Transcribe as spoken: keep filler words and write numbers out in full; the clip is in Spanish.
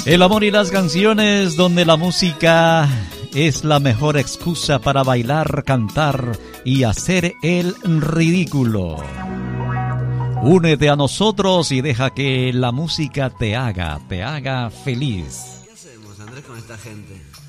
El amor y las canciones, donde la música es la mejor excusa para bailar, cantar y hacer el ridículo. Únete a nosotros y deja que la música te haga, te haga feliz. ¿Qué hacemos, Andrés, con esta gente?